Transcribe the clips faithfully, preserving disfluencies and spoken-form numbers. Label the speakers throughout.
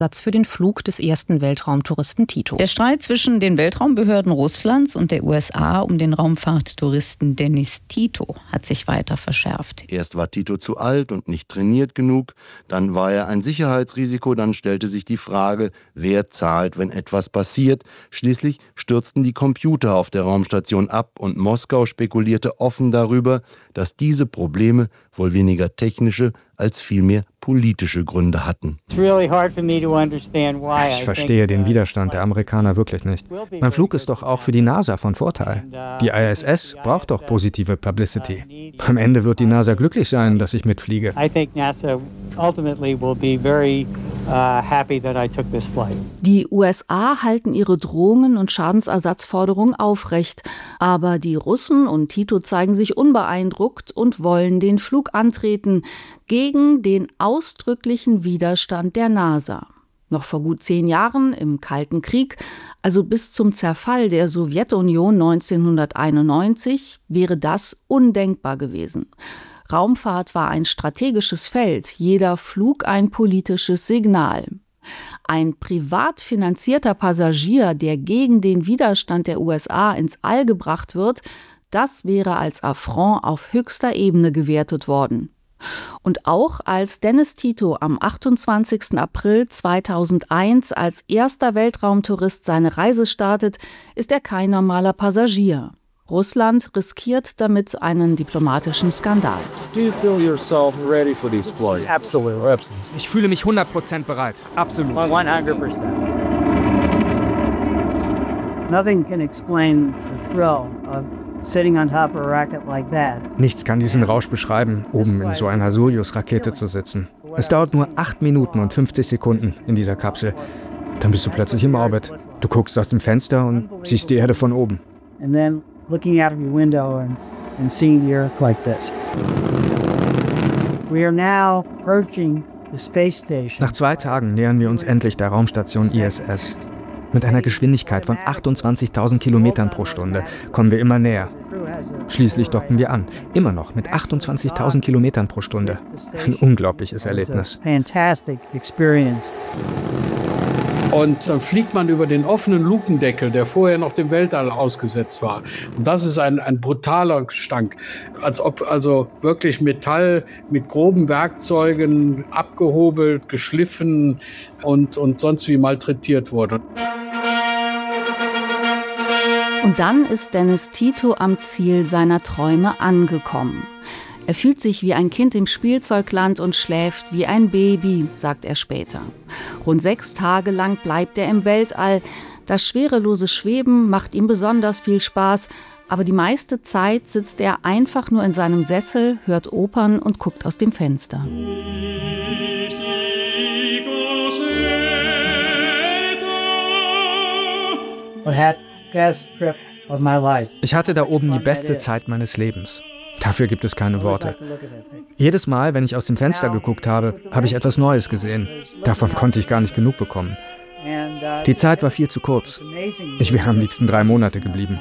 Speaker 1: Satz für den Flug des ersten Weltraumtouristen Tito.
Speaker 2: Der Streit zwischen den Weltraumbehörden Russlands und der U S A um den Raumfahrttouristen Dennis Tito hat sich weiter verschärft.
Speaker 3: Erst war Tito zu alt und nicht trainiert genug, dann war er ein Sicherheitsrisiko, dann stellte sich die Frage, wer zahlt, wenn etwas passiert. Schließlich stürzten die Computer auf der Raumstation ab und Moskau spekulierte offen darüber, dass diese Probleme wohl weniger technische als vielmehr politische Gründe hatten.
Speaker 4: Ich verstehe den Widerstand der Amerikaner wirklich nicht. Mein Flug ist doch auch für die NASA von Vorteil. Die I S S braucht doch positive Publicity. Am Ende wird die NASA glücklich sein, dass ich mitfliege.
Speaker 5: Die U S A halten ihre Drohungen und Schadensersatzforderungen aufrecht. Aber die Russen und Tito zeigen sich unbeeindruckt und wollen den Flug antreten gegen den ausdrücklichen Widerstand der NASA. Noch vor gut zehn Jahren, im Kalten Krieg, also bis zum Zerfall der Sowjetunion neunzehnhunderteinundneunzig, wäre das undenkbar gewesen. Raumfahrt war ein strategisches Feld, jeder Flug ein politisches Signal. Ein privat finanzierter Passagier, der gegen den Widerstand der U S A ins All gebracht wird, das wäre als Affront auf höchster Ebene gewertet worden. Und auch als Dennis Tito am achtundzwanzigsten April zweitausendeins als erster Weltraumtourist seine Reise startet, ist er kein normaler Passagier. Russland riskiert damit einen diplomatischen Skandal.
Speaker 6: Ich fühle mich hundert Prozent bereit. Absolut.
Speaker 4: hundert Prozent. Nothing can explain the thrill of sitting on top of a rocket like that. Nichts kann diesen Rausch beschreiben, oben in so einer Sojus-Rakete zu sitzen. Es dauert nur acht Minuten und fünfzig Sekunden in dieser Kapsel. Dann bist du plötzlich im Orbit. Du guckst aus dem Fenster und siehst die Erde von oben. And then looking out of your window and, and seeing the Earth like this. We are now approaching the space station. Nach zwei Tagen nähern wir uns endlich der Raumstation I S S. Mit einer Geschwindigkeit von achtundzwanzigtausend Kilometern pro Stunde kommen wir immer näher. Schließlich docken wir an, immer noch mit achtundzwanzigtausend Kilometern pro Stunde. Ein unglaubliches Erlebnis.
Speaker 7: Und dann fliegt man über den offenen Lukendeckel, der vorher noch dem Weltall ausgesetzt war. Und das ist ein, ein brutaler Gestank, als ob also wirklich Metall mit groben Werkzeugen abgehobelt, geschliffen und, und sonst wie malträtiert wurde.
Speaker 5: Und dann ist Dennis Tito am Ziel seiner Träume angekommen. Er fühlt sich wie ein Kind im Spielzeugland und schläft wie ein Baby, sagt er später. Rund sechs Tage lang bleibt er im Weltall. Das schwerelose Schweben macht ihm besonders viel Spaß, aber die meiste Zeit sitzt er einfach nur in seinem Sessel, hört Opern und guckt aus dem Fenster.
Speaker 4: Ich hatte da oben die beste Zeit meines Lebens. Dafür gibt es keine Worte. Jedes Mal, wenn ich aus dem Fenster geguckt habe, habe ich etwas Neues gesehen. Davon konnte ich gar nicht genug bekommen. Die Zeit war viel zu kurz. Ich wäre am liebsten drei Monate geblieben.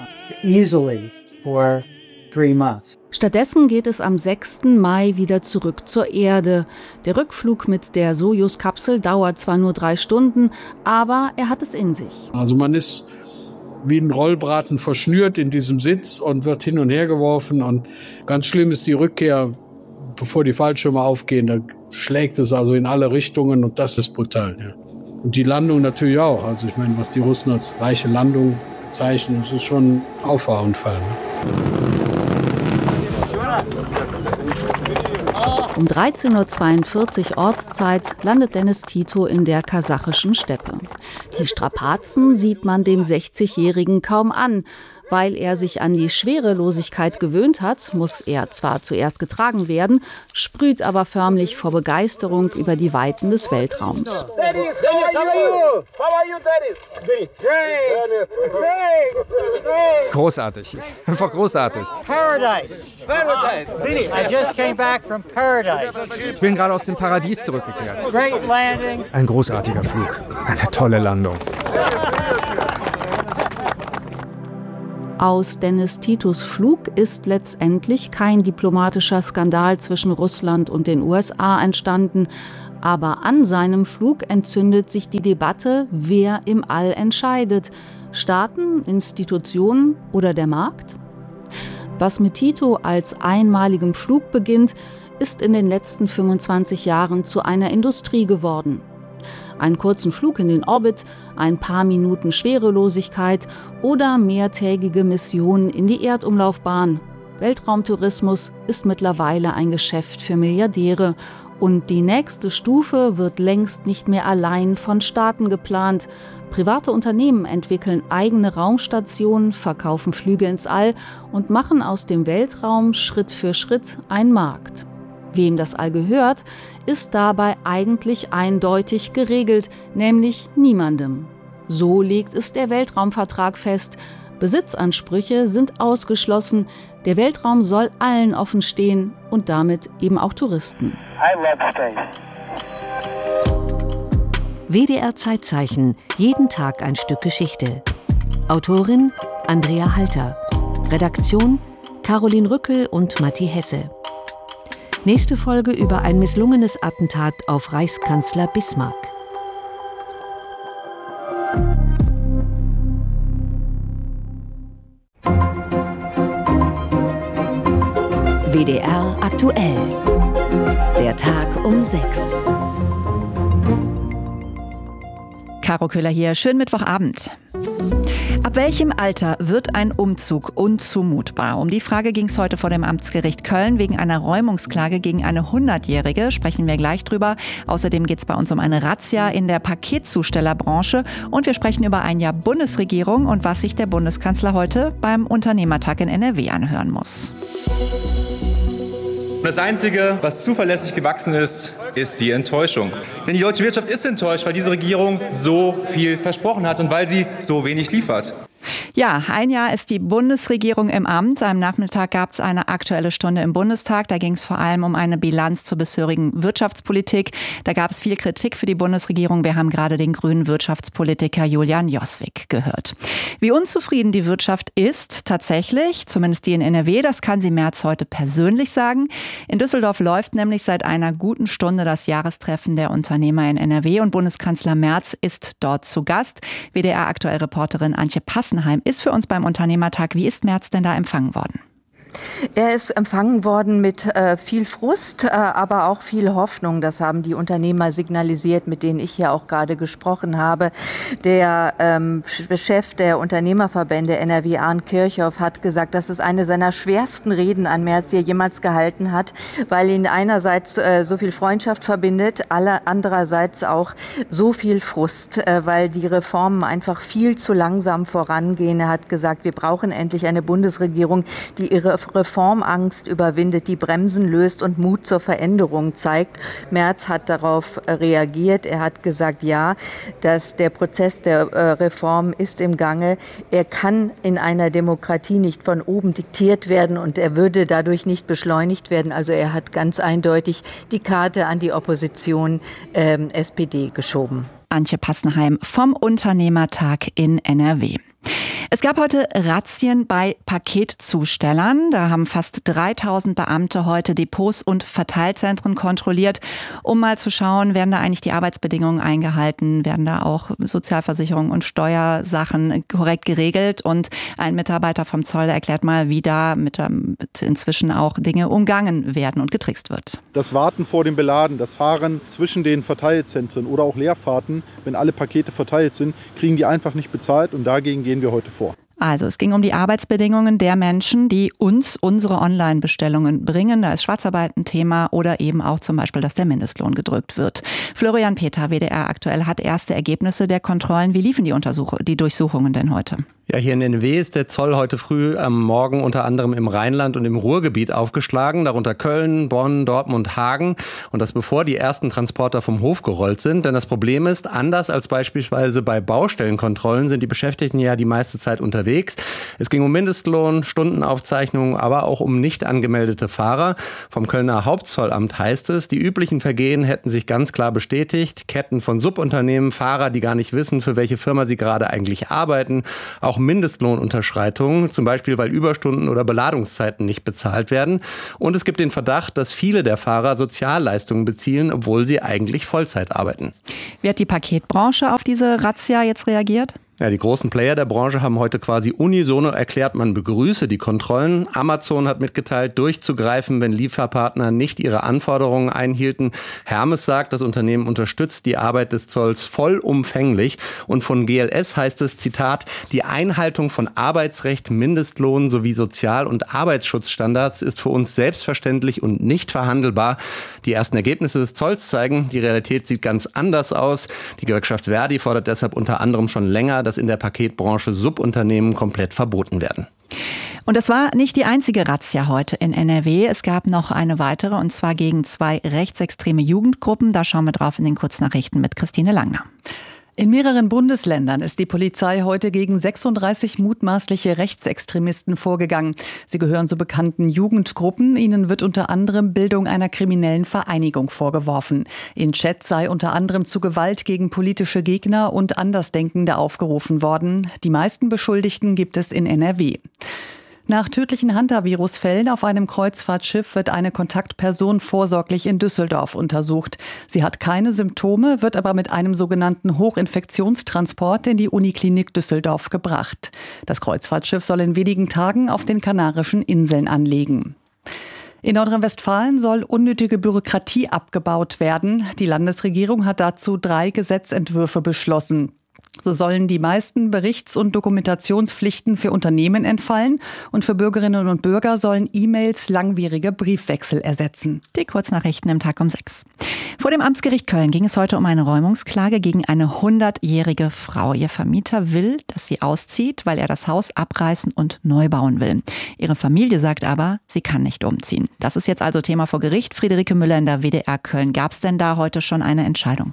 Speaker 5: Stattdessen geht es am sechsten Mai wieder zurück zur Erde. Der Rückflug mit der Sojus-Kapsel dauert zwar nur drei Stunden, aber er hat es in sich.
Speaker 7: Also man ist wie ein Rollbraten verschnürt in diesem Sitz und wird hin und her geworfen. Und ganz schlimm ist die Rückkehr, bevor die Fallschirme aufgehen. Da schlägt es also in alle Richtungen und das ist brutal. Ja. Und die Landung natürlich auch. Also ich meine, was die Russen als weiche Landung bezeichnen, das ist schon ein Auffahrunfall. Ne?
Speaker 5: Um dreizehn Uhr zweiundvierzig Ortszeit landet Dennis Tito in der kasachischen Steppe. Die Strapazen sieht man dem sechzigjährigen kaum an. Weil er sich an die Schwerelosigkeit gewöhnt hat, muss er zwar zuerst getragen werden, sprüht aber förmlich vor Begeisterung über die Weiten des Weltraums.
Speaker 4: Großartig, einfach großartig. Ich bin gerade aus dem Paradies zurückgekehrt. Ein großartiger Flug, eine tolle Landung.
Speaker 5: Aus Dennis Titos Flug ist letztendlich kein diplomatischer Skandal zwischen Russland und den U S A entstanden. Aber an seinem Flug entzündet sich die Debatte, wer im All entscheidet. Staaten, Institutionen oder der Markt? Was mit Tito als einmaligem Flug beginnt, ist in den letzten fünfundzwanzig Jahren zu einer Industrie geworden. Einen kurzen Flug in den Orbit, ein paar Minuten Schwerelosigkeit oder mehrtägige Missionen in die Erdumlaufbahn. Weltraumtourismus ist mittlerweile ein Geschäft für Milliardäre. Und die nächste Stufe wird längst nicht mehr allein von Staaten geplant. Private Unternehmen entwickeln eigene Raumstationen, verkaufen Flüge ins All und machen aus dem Weltraum Schritt für Schritt einen Markt. Wem das All gehört, ist dabei eigentlich eindeutig geregelt, nämlich niemandem. So legt es der Weltraumvertrag fest. Besitzansprüche sind ausgeschlossen. Der Weltraum soll allen offen stehen und damit eben auch Touristen.
Speaker 8: I love space.
Speaker 9: W D R Zeitzeichen, jeden Tag ein Stück Geschichte. Autorin Andrea Halter. Redaktion Caroline Rückel und Matti Hesse. Nächste Folge über ein misslungenes Attentat auf Reichskanzler Bismarck. W D R aktuell. Der Tag um sechs.
Speaker 10: Caro Köhler hier. Schönen Mittwochabend. Ab welchem Alter wird ein Umzug unzumutbar? Um die Frage ging es heute vor dem Amtsgericht Köln. Wegen einer Räumungsklage gegen eine hundertjährige sprechen wir gleich drüber. Außerdem geht es bei uns um eine Razzia in der Paketzustellerbranche. Und wir sprechen über ein Jahr Bundesregierung und was sich der Bundeskanzler heute beim Unternehmertag in N R W anhören muss.
Speaker 11: Das Einzige, was zuverlässig gewachsen ist, ist die Enttäuschung. Denn die deutsche Wirtschaft ist enttäuscht, weil diese Regierung so viel versprochen hat und weil sie so wenig liefert.
Speaker 10: Ja, ein Jahr ist die Bundesregierung im Amt. Am Nachmittag gab es eine Aktuelle Stunde im Bundestag. Da ging es vor allem um eine Bilanz zur bisherigen Wirtschaftspolitik. Da gab es viel Kritik für die Bundesregierung. Wir haben gerade den grünen Wirtschaftspolitiker Julian Joswik gehört. Wie unzufrieden die Wirtschaft ist, tatsächlich, zumindest die in N R W, das kann sie Merz heute persönlich sagen. In Düsseldorf läuft nämlich seit einer guten Stunde das Jahrestreffen der Unternehmer in N R W und Bundeskanzler Merz ist dort zu Gast. W D R-Aktuellreporterin Antje Passenheim ist für uns beim Unternehmertag. Wie ist Merz denn da empfangen worden?
Speaker 12: Er ist empfangen worden mit äh, viel Frust, äh, aber auch viel Hoffnung. Das haben die Unternehmer signalisiert, mit denen ich hier auch gerade gesprochen habe. Der ähm, Chef der Unternehmerverbände N R W, Arndt Kirchhoff, hat gesagt, dass es eine seiner schwersten Reden an Merz, die er jemals gehalten hat, weil ihn einerseits äh, so viel Freundschaft verbindet, alle andererseits auch so viel Frust, äh, weil die Reformen einfach viel zu langsam vorangehen. Er hat gesagt, wir brauchen endlich eine Bundesregierung, die ihre Reformangst überwindet, die Bremsen löst und Mut zur Veränderung zeigt. Merz hat darauf reagiert. Er hat gesagt, ja, dass der Prozess der äh, Reform ist im Gange. Er kann in einer Demokratie nicht von oben diktiert werden und er würde dadurch nicht beschleunigt werden. Also er hat ganz eindeutig die Karte an die Opposition ähm, S P D geschoben.
Speaker 10: Antje Passenheim vom Unternehmertag in N R W. Es gab heute Razzien bei Paketzustellern. Da haben fast dreitausend Beamte heute Depots und Verteilzentren kontrolliert, um mal zu schauen, werden da eigentlich die Arbeitsbedingungen eingehalten, werden da auch Sozialversicherung und Steuersachen korrekt geregelt. Und ein Mitarbeiter vom Zoll erklärt mal, wie da mit, mit inzwischen auch Dinge umgangen werden und getrickst wird.
Speaker 13: Das Warten vor dem Beladen, das Fahren zwischen den Verteilzentren oder auch Leerfahrten, wenn alle Pakete verteilt sind, kriegen die einfach nicht bezahlt und dagegen gehen wir heute vor.
Speaker 10: Also es ging um die Arbeitsbedingungen der Menschen, die uns unsere Online-Bestellungen bringen. Da ist Schwarzarbeit ein Thema oder eben auch zum Beispiel, dass der Mindestlohn gedrückt wird. Florian Peter, W D R aktuell, hat erste Ergebnisse der Kontrollen. Wie liefen die, Untersuch- die Durchsuchungen denn heute?
Speaker 14: Ja, hier in N R W ist der Zoll heute früh am Morgen unter anderem im Rheinland und im Ruhrgebiet aufgeschlagen, darunter Köln, Bonn, Dortmund, Hagen. Und das bevor die ersten Transporter vom Hof gerollt sind. Denn das Problem ist, anders als beispielsweise bei Baustellenkontrollen sind die Beschäftigten ja die meiste Zeit unterwegs. Es ging um Mindestlohn, Stundenaufzeichnungen, aber auch um nicht angemeldete Fahrer. Vom Kölner Hauptzollamt heißt es, die üblichen Vergehen hätten sich ganz klar bestätigt. Ketten von Subunternehmen, Fahrer, die gar nicht wissen, für welche Firma sie gerade eigentlich arbeiten. Auch Mindestlohnunterschreitungen, zum Beispiel weil Überstunden oder Beladungszeiten nicht bezahlt werden. Und es gibt den Verdacht, dass viele der Fahrer Sozialleistungen beziehen, obwohl sie eigentlich Vollzeit arbeiten.
Speaker 10: Wie hat die Paketbranche auf diese Razzia jetzt reagiert?
Speaker 14: Ja, die großen Player der Branche haben heute quasi unisono erklärt, man begrüße die Kontrollen. Amazon hat mitgeteilt, durchzugreifen, wenn Lieferpartner nicht ihre Anforderungen einhielten. Hermes sagt, das Unternehmen unterstützt die Arbeit des Zolls vollumfänglich. Und von G L S heißt es, Zitat, die Einhaltung von Arbeitsrecht, Mindestlohn sowie Sozial- und Arbeitsschutzstandards ist für uns selbstverständlich und nicht verhandelbar. Die ersten Ergebnisse des Zolls zeigen, die Realität sieht ganz anders aus. Die Gewerkschaft Verdi fordert deshalb unter anderem schon länger, dass in der Paketbranche Subunternehmen komplett verboten werden.
Speaker 10: Und es war nicht die einzige Razzia heute in N R W. Es gab noch eine weitere, und zwar gegen zwei rechtsextreme Jugendgruppen. Da schauen wir drauf in den Kurznachrichten mit Christine Langner.
Speaker 8: In mehreren Bundesländern ist die Polizei heute gegen sechsunddreißig mutmaßliche Rechtsextremisten vorgegangen. Sie gehören zu bekannten Jugendgruppen. Ihnen wird unter anderem Bildung einer kriminellen Vereinigung vorgeworfen. In Chats sei unter anderem zu Gewalt gegen politische Gegner und Andersdenkende aufgerufen worden. Die meisten Beschuldigten gibt es in N R W. Nach tödlichen Hantavirus-Fällen auf einem Kreuzfahrtschiff wird eine Kontaktperson vorsorglich in Düsseldorf untersucht. Sie hat keine Symptome, wird aber mit einem sogenannten Hochinfektionstransport in die Uniklinik Düsseldorf gebracht. Das Kreuzfahrtschiff soll in wenigen Tagen auf den Kanarischen Inseln anlegen. In Nordrhein-Westfalen soll unnötige Bürokratie abgebaut werden. Die Landesregierung hat dazu drei Gesetzentwürfe beschlossen. So sollen die meisten Berichts- und Dokumentationspflichten für Unternehmen entfallen und für Bürgerinnen und Bürger sollen E-Mails langwierige Briefwechsel ersetzen.
Speaker 10: Die Kurznachrichten im Tag um sechs. Vor dem Amtsgericht Köln ging es heute um eine Räumungsklage gegen eine hundertjährige Frau. Ihr Vermieter will, dass sie auszieht, weil er das Haus abreißen und neu bauen will. Ihre Familie sagt aber, sie kann nicht umziehen. Das ist jetzt also Thema vor Gericht. Friederike Müller in der W D R Köln. Gab es denn da heute schon eine Entscheidung?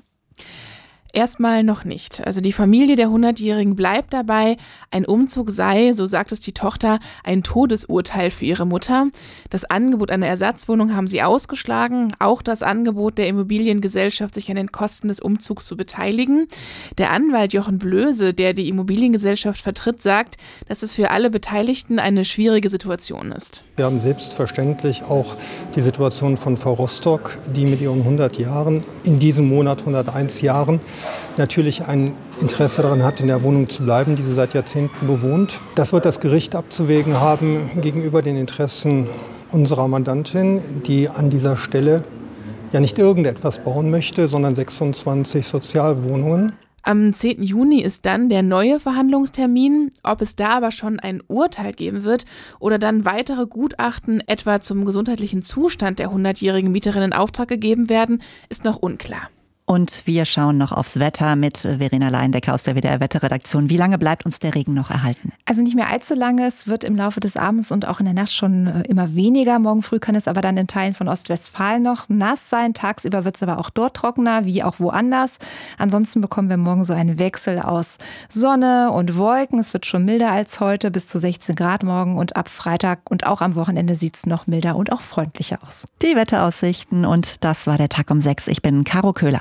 Speaker 15: Erstmal noch nicht. Also die Familie der hundertjährigen bleibt dabei, ein Umzug sei, so sagt es die Tochter, ein Todesurteil für ihre Mutter. Das Angebot einer Ersatzwohnung haben sie ausgeschlagen, auch das Angebot der Immobiliengesellschaft, sich an den Kosten des Umzugs zu beteiligen. Der Anwalt Jochen Blöse, der die Immobiliengesellschaft vertritt, sagt, dass es für alle Beteiligten eine schwierige Situation ist.
Speaker 16: Wir haben selbstverständlich auch die Situation von Frau Rostock, die mit ihren hundert Jahren, in diesem Monat hunderteins Jahren, natürlich ein Interesse daran hat, in der Wohnung zu bleiben, die sie seit Jahrzehnten bewohnt. Das wird das Gericht abzuwägen haben gegenüber den Interessen unserer Mandantin, die an dieser Stelle ja nicht irgendetwas bauen möchte, sondern sechsundzwanzig Sozialwohnungen.
Speaker 15: Am zehnten Juni ist dann der neue Verhandlungstermin. Ob es da aber schon ein Urteil geben wird oder dann weitere Gutachten etwa zum gesundheitlichen Zustand der hundertjährigen Mieterin in Auftrag gegeben werden, ist noch unklar.
Speaker 10: Und wir schauen noch aufs Wetter mit Verena Leindecker aus der W D R-Wetterredaktion. Wie lange bleibt uns der Regen noch erhalten?
Speaker 17: Also nicht mehr allzu lange. Es wird im Laufe des Abends und auch in der Nacht schon immer weniger. Morgen früh kann es aber dann in Teilen von Ostwestfalen noch nass sein. Tagsüber wird es aber auch dort trockener, wie auch woanders. Ansonsten bekommen wir morgen so einen Wechsel aus Sonne und Wolken. Es wird schon milder als heute, bis zu sechzehn Grad morgen. Und ab Freitag und auch am Wochenende sieht es noch milder und auch freundlicher aus.
Speaker 10: Die Wetteraussichten und das war der Tag um sechs. Ich bin Caro Köhler.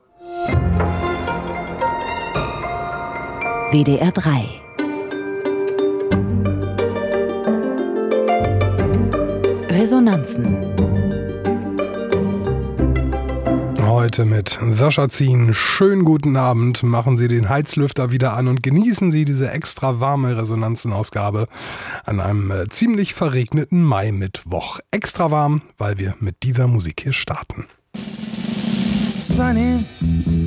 Speaker 9: W D R drei. Resonanzen.
Speaker 18: Heute mit Sascha Zien. Schönen guten Abend. Machen Sie den Heizlüfter wieder an und genießen Sie diese extra warme Resonanzenausgabe an einem äh, ziemlich verregneten Mai-Mittwoch. Extra warm, weil wir mit dieser Musik hier starten.
Speaker 19: Sunny